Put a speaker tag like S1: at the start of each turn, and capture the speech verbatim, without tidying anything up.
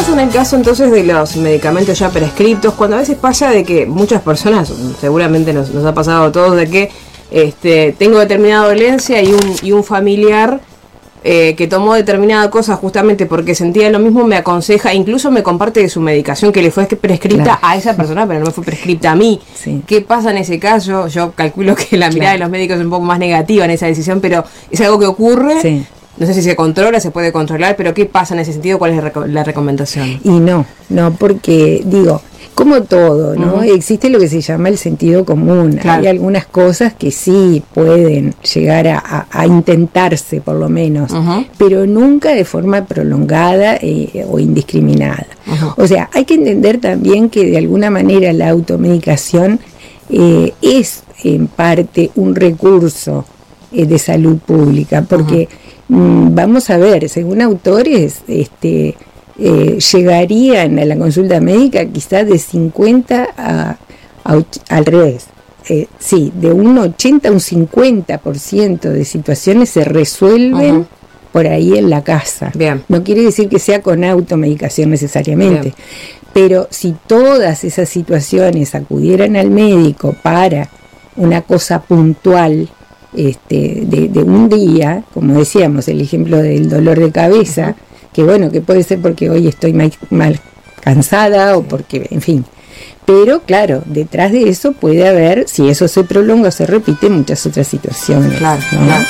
S1: pasa en el caso entonces de los medicamentos ya prescriptos? Cuando a veces pasa de que muchas personas, seguramente nos, nos ha pasado a todos, de que este, tengo determinada dolencia y un, y un familiar eh, que tomó determinada cosa justamente porque sentía lo mismo, me aconseja, incluso me comparte de su medicación que le fue prescripta claro. a esa persona, pero no me fue prescripta a mí. Sí. ¿Qué pasa en ese caso? Yo calculo que la mirada claro. de los médicos es un poco más negativa en esa decisión, pero es algo que ocurre. Sí. No sé si se controla, se puede controlar, pero ¿qué pasa en ese sentido? ¿Cuál es la recomendación?
S2: Y no, no, porque digo, como todo, ¿no? Uh-huh. Existe lo que se llama el sentido común. Claro. Hay algunas cosas que sí pueden llegar a, a, a intentarse, por lo menos, uh-huh. pero nunca de forma prolongada eh, o indiscriminada. Uh-huh. O sea, hay que entender también que de alguna manera la automedicación eh, es en parte un recurso eh, de salud pública, porque uh-huh. mmm, vamos a ver, según autores, este Eh, llegarían a la consulta médica quizás de cincuenta a, a al revés, eh, sí, de un ochenta a un cincuenta por ciento de situaciones se resuelven uh-huh. por ahí en la casa. Bien. No quiere decir que sea con automedicación necesariamente, bien. Pero si todas esas situaciones acudieran al médico para una cosa puntual, este, de, de un día, como decíamos, el ejemplo del dolor de cabeza, uh-huh. que bueno, que puede ser porque hoy estoy mal, mal cansada o porque, en fin. Pero claro, detrás de eso puede haber, si eso se prolonga o se repite, muchas otras situaciones.
S1: Claro,
S2: ¿no?
S1: claro.